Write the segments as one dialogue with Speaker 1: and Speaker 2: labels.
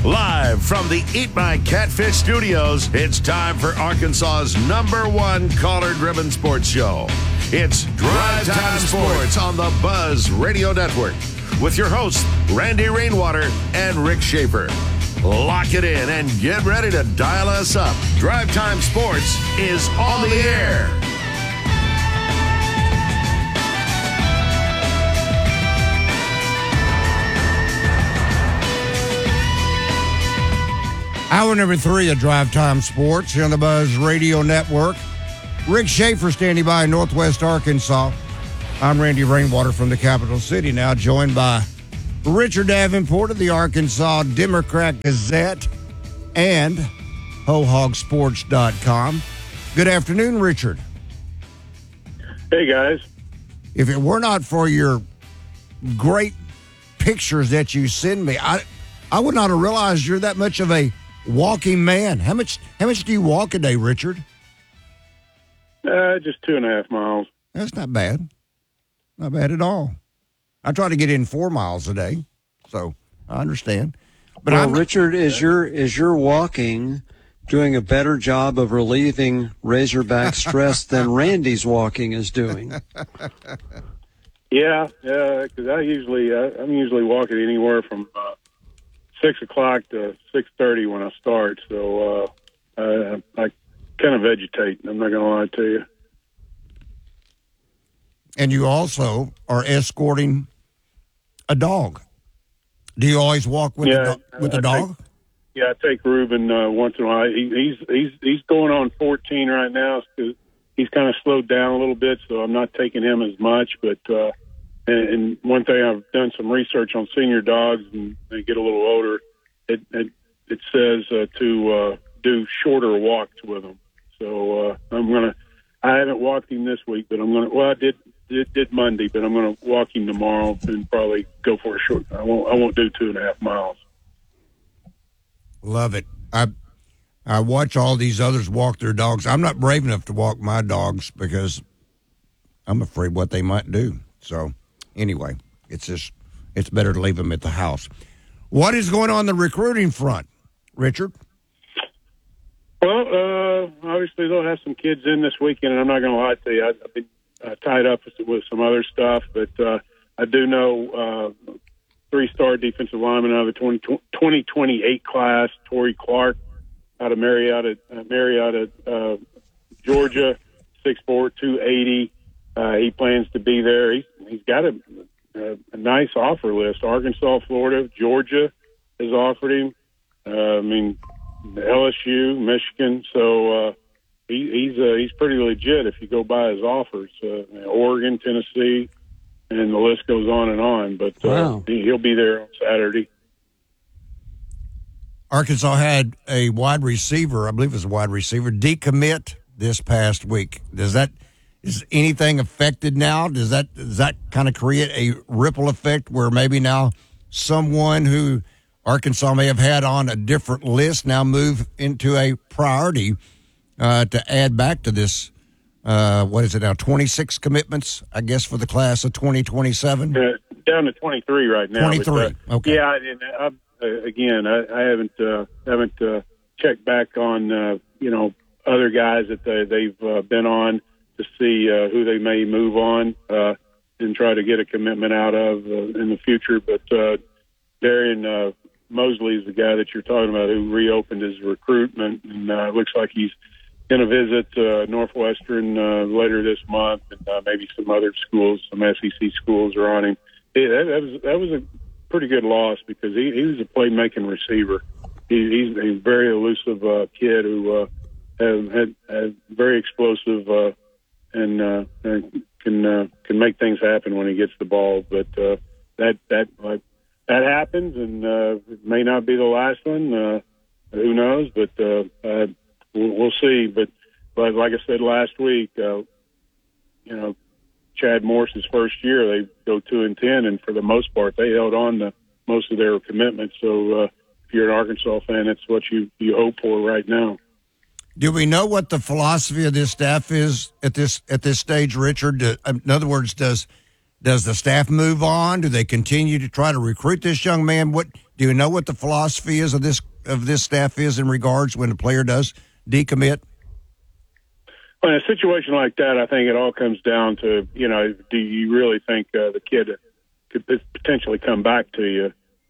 Speaker 1: Live from the Eat My Catfish studios, it's time for Arkansas's #1 caller-driven sports show. It's Drive Time Sports on the Buzz Radio Network with your hosts, Randy Rainwater and Rick Schaefer. Lock it in and get ready to dial us up. Drive Time Sports is on the air.
Speaker 2: Hour number 3 of Drive Time Sports here on the Buzz Radio Network. Rick Schaefer standing by in Northwest Arkansas. I'm Randy Rainwater from the capital city now, joined by Richard Davenport of the Arkansas Democrat Gazette and HoHogSports.com. Good afternoon, Richard.
Speaker 3: Hey, guys.
Speaker 2: If it were not for your great pictures that you send me, I would not have realized you're that much of a walking man. How much do you walk a day, Richard?
Speaker 3: Just 2.5 miles.
Speaker 2: That's not bad. Not bad at all. I try to get in 4 miles a day, so I understand. But
Speaker 4: Richard, is your walking doing a better job of relieving Razorback stress than Randy's walking is doing?
Speaker 3: Yeah, because I'm usually walking anywhere from 6 o'clock to 6:30 when I start. So I kind of vegetate. I'm not going to lie to you.
Speaker 2: And you also are escorting a dog. Do you always walk with the dog?
Speaker 3: I take Ruben once in a while. He's going on 14 right now. So he's kind of slowed down a little bit, so I'm not taking him as much. But and one thing, I've done some research on senior dogs, and they get a little older. It says to do shorter walks with them. So I haven't walked him this week, but I'm gonna. Well, I did Monday, but I'm gonna walk him tomorrow and probably go for a short. I won't do 2.5 miles.
Speaker 2: Love it. I watch all these others walk their dogs. I'm not brave enough to walk my dogs because I'm afraid what they might do. So anyway, it's better to leave them at the house. What is going on the recruiting front, Richard?
Speaker 3: Well, obviously they'll have some kids in this weekend, and I'm not going to lie to you. I've been tied up with some other stuff, but I do know 3-star defensive lineman out of the 2028 class, Torrey Clark, out of Marietta, Georgia, 6'4", 280. He plans to be there. He's got a nice offer list. Arkansas, Florida, Georgia has offered him. LSU, Michigan. So he's pretty legit if you go by his offers. Oregon, Tennessee, and the list goes on and on. But
Speaker 4: wow.
Speaker 3: He'll be there on Saturday.
Speaker 2: Arkansas had a wide receiver, I believe it was a wide receiver, decommit this past week. Is anything affected now? Does that kind of create a ripple effect where maybe now someone who Arkansas may have had on a different list now move into a priority to add back to this? What is it now? 26 commitments, I guess, for the class of 2027.
Speaker 3: Down to 23 right now.
Speaker 2: 23. Okay.
Speaker 3: Yeah, and I haven't checked back on other guys that they've been on to see who they may move on and try to get a commitment out of in the future. But Darian Mosley is the guy that you're talking about who reopened his recruitment, and it looks like he's going to visit Northwestern later this month, and maybe some other schools, some SEC schools are on him. That was a pretty good loss because he was a playmaking receiver. He's a very elusive kid who had very explosive and can make things happen when he gets the ball. But that happens, and it may not be the last one. Who knows? But we'll see. But like I said last week, Chad Morris's first year, they go 2-10, and for the most part, they held on to most of their commitments. So if you're an Arkansas fan, that's what you hope for right now.
Speaker 2: Do we know what the philosophy of this staff is at this stage, Richard? In other words, does Does the staff move on? Do they continue to try to recruit this young man? What do you know? What the philosophy is of this staff is in regards when a player does decommit?
Speaker 3: Well, in a situation like that, I think it all comes down to, do you really think the kid could potentially come back to you?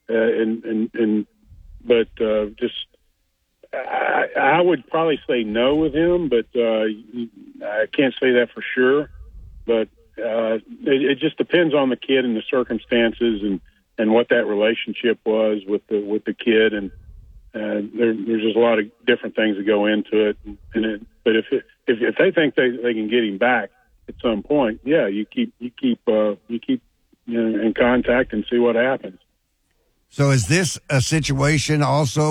Speaker 3: I would probably say no with him, but I can't say that for sure. But it just depends on the kid and the circumstances and what that relationship was with the kid, and there's just a lot of different things that go into it. But if they think they can get him back at some point, yeah, you keep in contact and see what happens.
Speaker 2: So is this a situation also